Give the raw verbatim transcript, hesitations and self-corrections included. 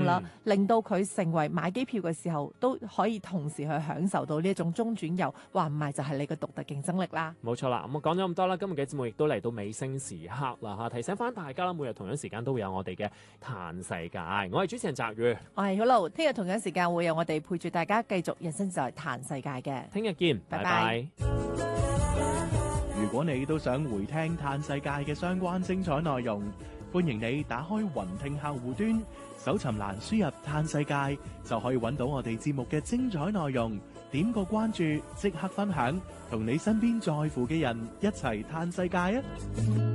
啦， 嗯、 令到佢成為買機票嘅時候都可以同時去享受到呢一種中轉遊，話唔係就係你嘅獨特競爭力啦。 冇錯啦，咁我講咗咁多啦，今日嘅節目亦都嚟到尾聲時刻啦嚇，提醒翻大家啦，每日同樣時間都會有我哋嘅嘆世界，我係主持人澤宇， 我係好路，聽日同樣時間會有我哋陪住大家繼續人生就係嘆世界嘅， 聽日見，拜拜。 如果你都想回聽嘆世界嘅相關精彩內容，歡迎你打開雲聽客戶端，搜尋欄輸入嘆世界，就可以揾到我哋節目嘅精彩內容。點個關注，即刻分享，同你身邊在乎嘅人一齊嘆世界啊！